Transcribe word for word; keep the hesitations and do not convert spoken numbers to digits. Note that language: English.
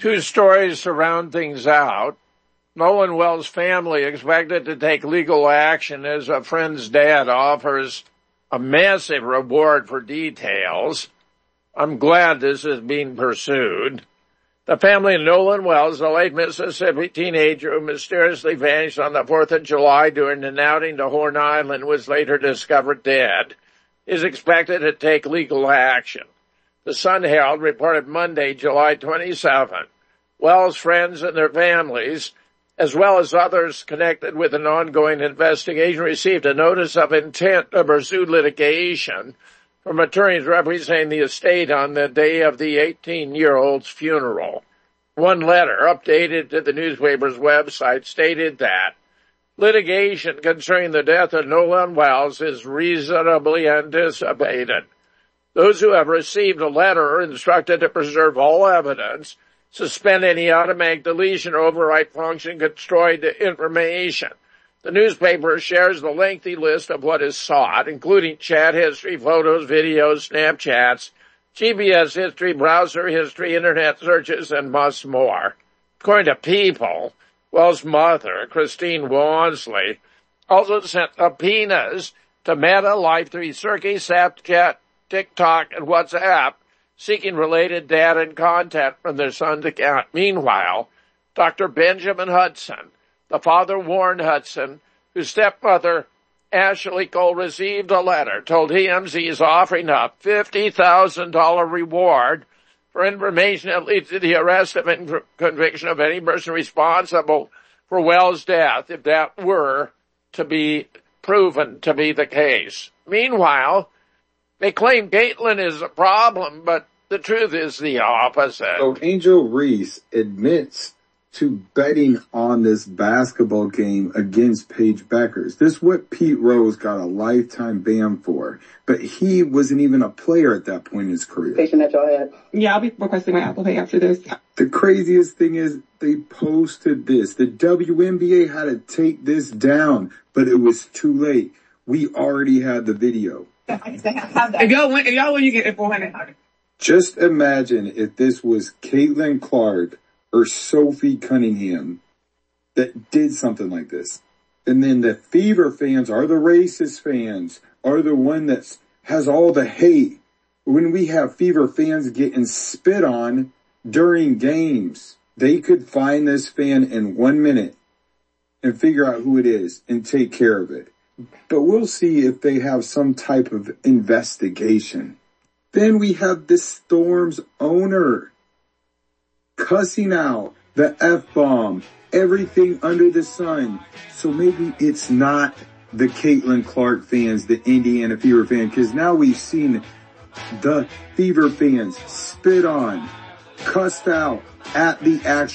Two stories to round things out. Nolan Wells' family expected to take legal action as a friend's dad offers a massive reward for details. I'm glad this is being pursued. The family of Nolan Wells, the late Mississippi teenager who mysteriously vanished on the fourth of July during an outing to Horn Island, was later discovered dead, is expected to take legal action. The Sun-Herald reported Monday, July twenty-seventh, Wells' friends and their families, as well as others connected with an ongoing investigation, received a notice of intent to pursue litigation from attorneys representing the estate on the day of the eighteen-year-old's funeral. One letter, updated to the newspaper's website, stated that litigation concerning the death of Nolan Wells is reasonably anticipated. Those who have received a letter are instructed to preserve all evidence, suspend any automatic deletion or overwrite function, destroy the information. The newspaper shares the lengthy list of what is sought, including chat history, photos, videos, Snapchats, G P S history, browser history, internet searches, and much more. According to People, Wells' mother, Christine Wansley, also sent subpoenas to Meta, Life three Circuit, Snapchat, TikTok, and WhatsApp, seeking related data and content from their son's account. Meanwhile, Doctor Benjamin Hudson, the father Warren Hudson, whose stepmother Ashley Cole received a letter, told T M Z he's offering a fifty thousand dollars reward for information that leads to the arrest and conviction of any person responsible for Wells' death, if that were to be proven to be the case. Meanwhile, they claim Caitlyn is a problem, but the truth is the opposite. So Angel Reese admits to betting on this basketball game against Paige Beckers. This is what Pete Rose got a lifetime ban for, but he wasn't even a player at that point in his career. Patient that y'all had. Yeah, I'll be requesting my Apple Pay after this. The craziest thing is they posted this. The W N B A had to take this down, but it was too late. We already had the video. If y'all win, if y'all win, you get four hundred. Just imagine if this was Caitlin Clark or Sophie Cunningham that did something like this. And then the Fever fans are the racist fans, are the one that has all the hate. When we have Fever fans getting spit on during games, they could find this fan in one minute and figure out who it is and take care of it. But we'll see if they have some type of investigation. Then we have the Storm's owner cussing out the F-bomb, everything under the sun. So maybe it's not the Caitlin Clark fans, the Indiana Fever fan, because now we've seen the Fever fans spit on, cussed out at the actual